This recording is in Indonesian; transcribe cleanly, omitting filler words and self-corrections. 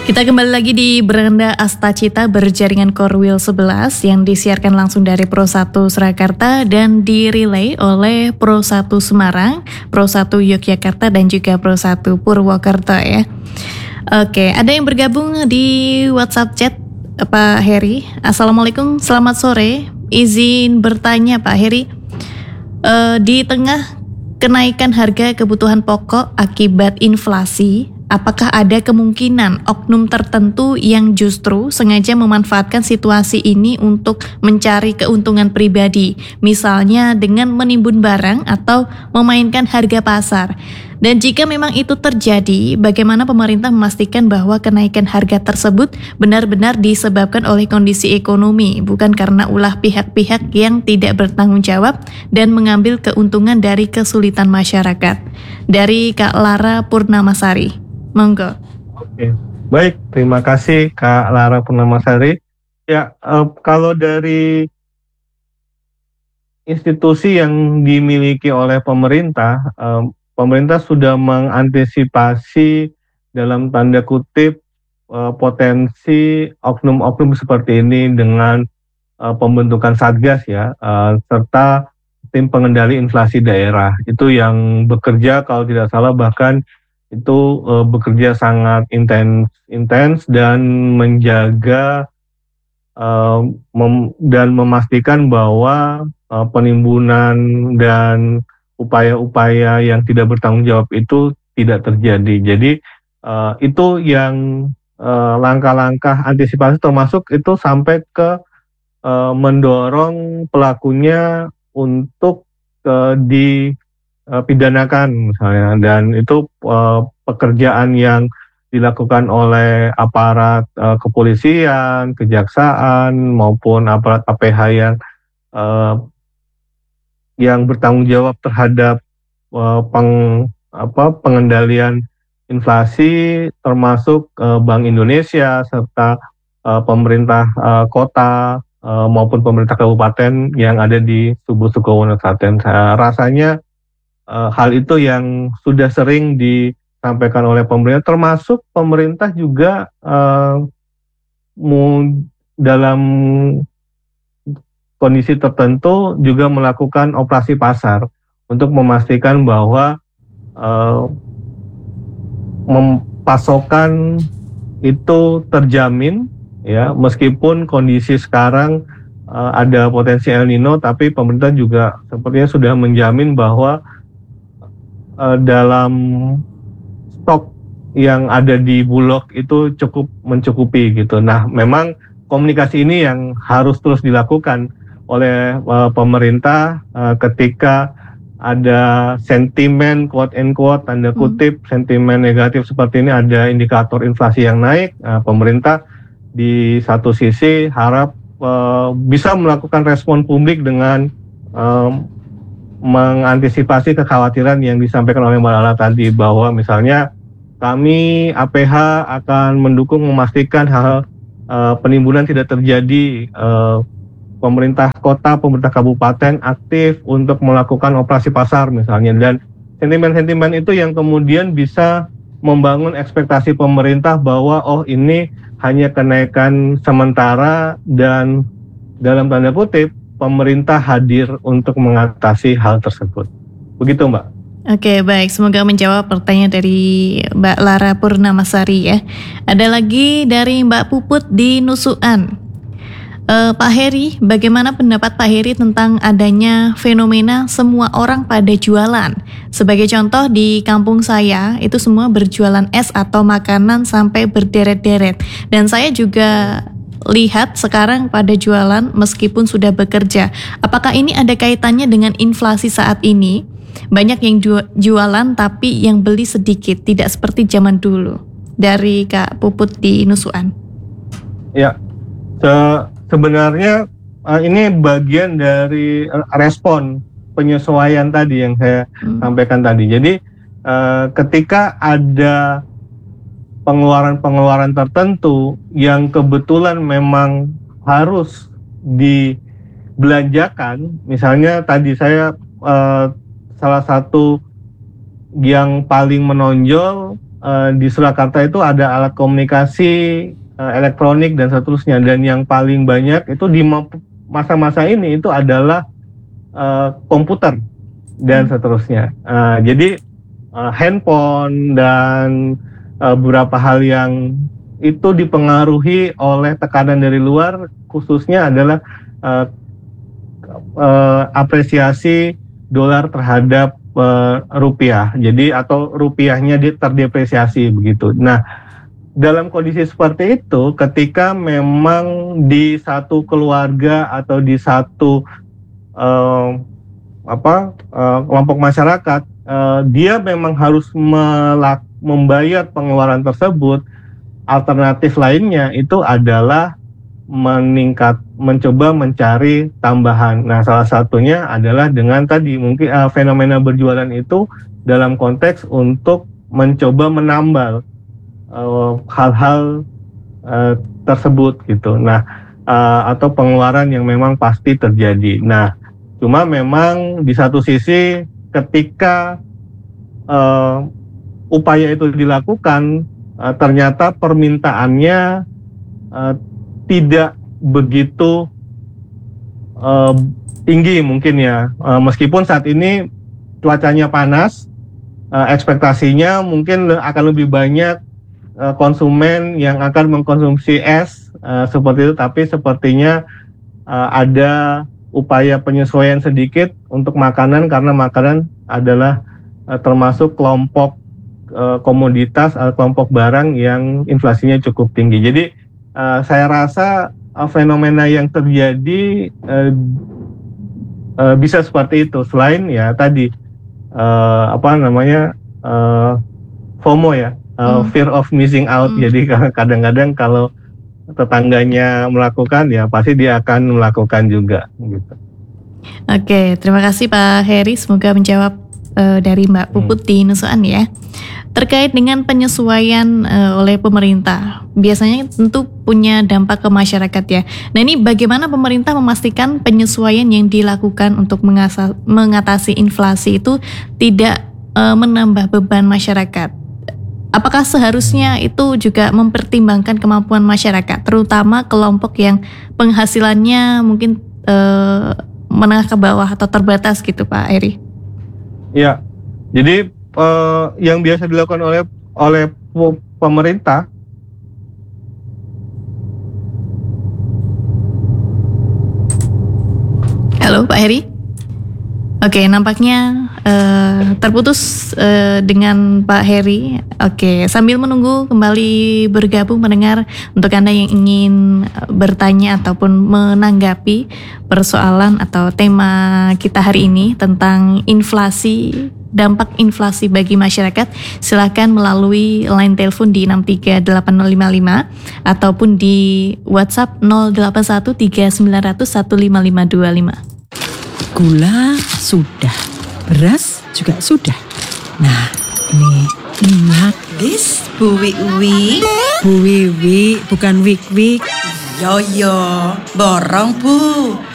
Kita kembali lagi di Beranda Astacita berjaringan Korwil 11 yang disiarkan langsung dari Pro 1 Surakarta dan direlay oleh Pro 1 Semarang, Pro 1 Yogyakarta dan juga Pro 1 Purwokerto ya. Oke, ada yang bergabung di WhatsApp chat Pak Heri. Assalamualaikum, selamat sore. Izin bertanya Pak Heri, di tengah kenaikan harga kebutuhan pokok akibat inflasi, apakah ada kemungkinan oknum tertentu yang justru sengaja memanfaatkan situasi ini untuk mencari keuntungan pribadi, misalnya dengan menimbun barang atau memainkan harga pasar? Dan jika memang itu terjadi, bagaimana pemerintah memastikan bahwa kenaikan harga tersebut benar-benar disebabkan oleh kondisi ekonomi, bukan karena ulah pihak-pihak yang tidak bertanggung jawab dan mengambil keuntungan dari kesulitan masyarakat? Dari Kak Lara Purnamasari. Monggo. Oke, baik, terima kasih Kak Lara Purnamasari. Ya, kalau dari institusi yang dimiliki oleh pemerintah, pemerintah sudah mengantisipasi dalam tanda kutip potensi oknum-oknum seperti ini dengan pembentukan satgas ya, serta tim pengendali inflasi daerah. Itu yang bekerja kalau tidak salah bahkan itu bekerja sangat intens dan menjaga dan memastikan bahwa penimbunan dan upaya-upaya yang tidak bertanggung jawab itu tidak terjadi. Jadi itu yang langkah-langkah antisipasi, termasuk itu sampai ke mendorong pelakunya untuk dipidanakan misalnya, dan itu pekerjaan yang dilakukan oleh aparat kepolisian, kejaksaan maupun aparat APH yang bertanggung jawab terhadap pengendalian inflasi, termasuk Bank Indonesia serta pemerintah kota maupun pemerintah kabupaten yang ada di Tubuh Sukowono Klaten. Rasanya hal itu yang sudah sering disampaikan oleh pemerintah, termasuk pemerintah juga dalam kondisi tertentu juga melakukan operasi pasar untuk memastikan bahwa pasokan itu terjamin ya, meskipun kondisi sekarang ada potensi El Nino, tapi pemerintah juga sepertinya sudah menjamin bahwa dalam stok yang ada di Bulog itu cukup mencukupi gitu. Nah, memang komunikasi ini yang harus terus dilakukan oleh pemerintah ketika ada sentimen quote and quote tanda kutip sentimen negatif seperti ini, ada indikator inflasi yang naik, pemerintah di satu sisi harap bisa melakukan respon publik dengan mengantisipasi kekhawatiran yang disampaikan oleh Mbak Lala tadi, bahwa misalnya kami APH akan mendukung memastikan hal penimbunan tidak terjadi. Pemerintah kota, pemerintah kabupaten aktif untuk melakukan operasi pasar misalnya, dan sentimen-sentimen itu yang kemudian bisa membangun ekspektasi pemerintah bahwa oh ini hanya kenaikan sementara dan dalam tanda kutip pemerintah hadir untuk mengatasi hal tersebut. Begitu Mbak. Oke, baik, semoga menjawab pertanyaan dari Mbak Lara Purnamasari ya. Ada lagi dari Mbak Puput di Nusukan. Pak Heri, bagaimana pendapat Pak Heri tentang adanya fenomena semua orang pada jualan? Sebagai contoh, di kampung saya itu semua berjualan es atau makanan sampai berderet-deret. Dan saya juga lihat sekarang pada jualan meskipun sudah bekerja. Apakah ini ada kaitannya dengan inflasi saat ini? Banyak yang jualan tapi yang beli sedikit, tidak seperti zaman dulu. Dari Kak Puput di Nusukan. Ya, sebenarnya ini bagian dari respon penyesuaian tadi yang saya sampaikan tadi. Jadi ketika ada pengeluaran-pengeluaran tertentu yang kebetulan memang harus dibelanjakan, misalnya tadi saya salah satu yang paling menonjol di Surakarta itu ada alat komunikasi elektronik dan seterusnya, dan yang paling banyak itu di masa-masa ini itu adalah komputer dan seterusnya. Jadi handphone dan beberapa hal yang itu dipengaruhi oleh tekanan dari luar, khususnya adalah apresiasi dolar terhadap rupiah. Jadi atau rupiahnya terdepresiasi begitu. Nah, dalam kondisi seperti itu, ketika memang di satu keluarga atau di satu kelompok masyarakat, dia memang harus membayar pengeluaran tersebut, alternatif lainnya itu adalah mencoba mencari tambahan. Nah, salah satunya adalah dengan tadi mungkin fenomena berjualan itu dalam konteks untuk mencoba menambal hal-hal tersebut gitu. Nah, atau pengeluaran yang memang pasti terjadi. Nah, cuma memang di satu sisi ketika upaya itu dilakukan, ternyata permintaannya tidak begitu tinggi mungkin ya. Meskipun saat ini cuacanya panas, ekspektasinya mungkin akan lebih banyak konsumen yang akan mengkonsumsi es seperti itu, tapi sepertinya ada upaya penyesuaian sedikit untuk makanan, karena makanan adalah termasuk kelompok komoditas atau kelompok barang yang inflasinya cukup tinggi. Jadi saya rasa fenomena yang terjadi bisa seperti itu. Selain ya tadi FOMO ya, fear of missing out. Jadi kadang-kadang kalau tetangganya melakukan, ya pasti dia akan melakukan juga. Gitu. Oke, terima kasih Pak Heri. Semoga menjawab dari Mbak Puput di Nusuan ya. Terkait dengan penyesuaian oleh pemerintah, biasanya tentu punya dampak ke masyarakat ya. Nah, ini bagaimana pemerintah memastikan penyesuaian yang dilakukan untuk mengatasi inflasi itu tidak menambah beban masyarakat? Apakah seharusnya itu juga mempertimbangkan kemampuan masyarakat, terutama kelompok yang penghasilannya mungkin menengah ke bawah atau terbatas gitu, Pak Heri? Ya, jadi yang biasa dilakukan oleh pemerintah Halo Pak Heri. Oke, nampaknya terputus dengan Pak Heri. Oke, sambil menunggu kembali bergabung mendengar untuk Anda yang ingin bertanya ataupun menanggapi persoalan atau tema kita hari ini tentang inflasi, dampak inflasi bagi masyarakat, silakan melalui line telepon di 63855 ataupun di WhatsApp 081390015525. Gula sudah, beras juga sudah. Nah, ini minyak. Wis, Bu Wiwi. Bu Wiwi, bukan Wik-Wik. Yo, borong Bu.